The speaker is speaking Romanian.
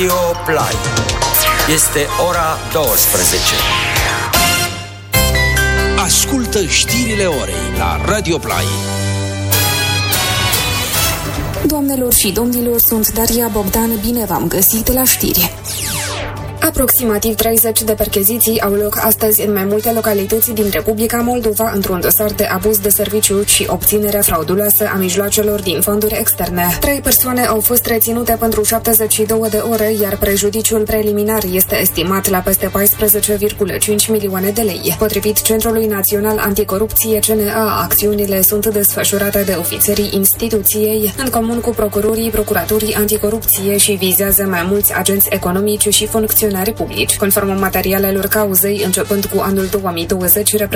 Radio Play. Este ora 12. Ascultă știrile orei la Radio Play. Doamnelor și domnilor, sunt Daria Bogdan, bine v-am găsit la știri. Aproximativ 30 de percheziții au loc astăzi în mai multe localități din Republica Moldova într-un dosar de abuz de serviciu și obținerea frauduloasă a mijloacelor din fonduri externe. 3 persoane au fost reținute pentru 72 de ore, iar prejudiciul preliminar este estimat la peste 14,5 milioane de lei. Potrivit Centrului Național Anticorupție, CNA, acțiunile sunt desfășurate de ofițerii instituției în comun cu procurorii, procuraturii anticorupție și vizează mai mulți agenți economici și funcționari publici. Conform materialelor cauzei, începând cu anul 2020,